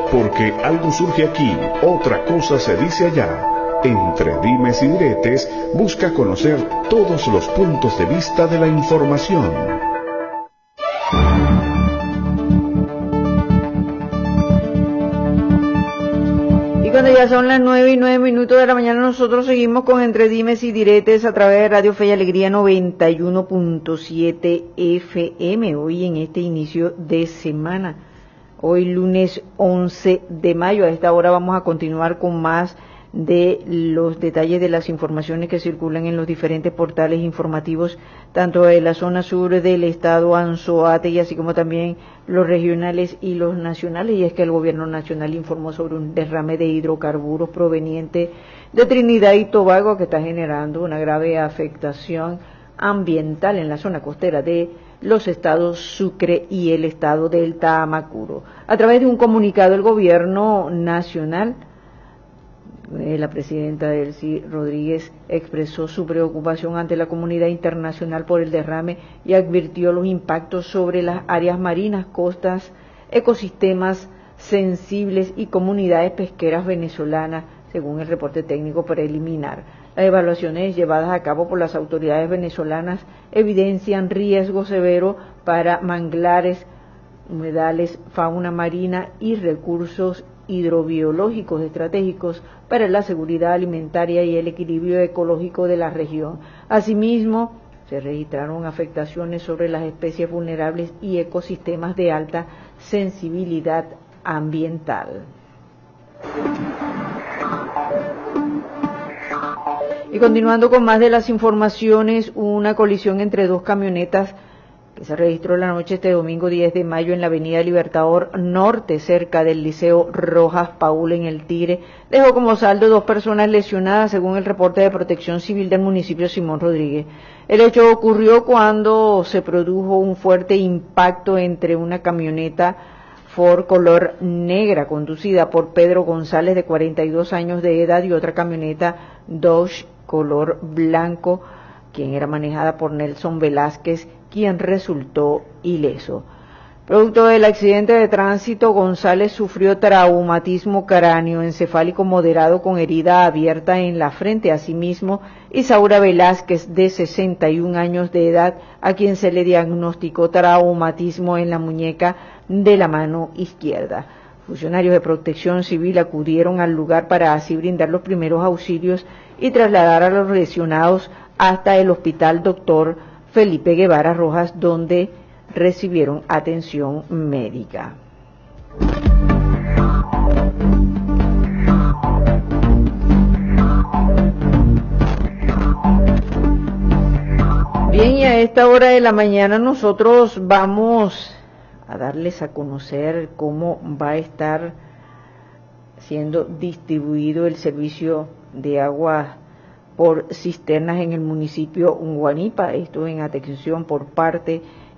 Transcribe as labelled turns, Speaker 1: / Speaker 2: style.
Speaker 1: Porque algo surge aquí, otra cosa se dice allá. Entre dimes y diretes, busca conocer todos los puntos de vista de la información.
Speaker 2: Y cuando ya son las 9:09 de la mañana, nosotros seguimos con Entre Dimes y Diretes a través de Radio Fe y Alegría 91.7 FM. Hoy en este inicio de semana, hoy lunes 11 de mayo, a esta hora vamos a continuar con más de los detalles de las informaciones que circulan en los diferentes portales informativos, tanto de la zona sur del estado Anzoátegui, así como también los regionales y los nacionales. Y es que el gobierno nacional informó sobre un derrame de hidrocarburos proveniente de Trinidad y Tobago que está generando una grave afectación ambiental en la zona costera de los estados Sucre y el estado del Tamacuro. A través de un comunicado, el gobierno nacional, la presidenta Delcy Rodríguez, expresó su preocupación ante la comunidad internacional por el derrame y advirtió los impactos sobre las áreas marinas, costas, ecosistemas sensibles y comunidades pesqueras venezolanas, según el reporte técnico preliminar. Las evaluaciones llevadas a cabo por las autoridades venezolanas evidencian riesgo severo para manglares, humedales, fauna marina y recursos hidrobiológicos estratégicos para la seguridad alimentaria y el equilibrio ecológico de la región. Asimismo, se registraron afectaciones sobre las especies vulnerables y ecosistemas de alta sensibilidad ambiental. Y continuando con más de las informaciones, una colisión entre dos camionetas que se registró la noche este domingo 10 de mayo en la avenida Libertador Norte, cerca del Liceo Rojas Paul en El Tigre, dejó como saldo 2 personas lesionadas, según el reporte de Protección Civil del municipio Simón Rodríguez. El hecho ocurrió cuando se produjo un fuerte impacto entre una camioneta Ford color negra conducida por Pedro González, de 42 años de edad, y otra camioneta Dodge color blanco, quien era manejada por Nelson Velázquez, quien resultó ileso. Producto del accidente de tránsito, González sufrió traumatismo cráneoencefálico moderado con herida abierta en la frente. Asimismo, Isaura Velázquez, de 61 años de edad, a quien se le diagnosticó traumatismo en la muñeca de la mano izquierda. Funcionarios de Protección Civil acudieron al lugar para así brindar los primeros auxilios y trasladar a los lesionados hasta el Hospital Dr. Felipe Guevara Rojas, donde recibieron atención médica. Bien, y a esta hora de la mañana nosotros vamos a darles a conocer cómo va a estar siendo distribuido el servicio de agua por cisternas en el municipio Guanipa, esto en atención por parte